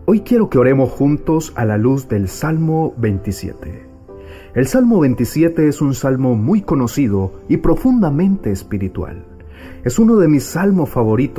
Hoy quiero que oremos juntos a la luz del Salmo 27. El Salmo 27 es un salmo muy conocido y profundamente espiritual. Es uno de mis salmos favoritos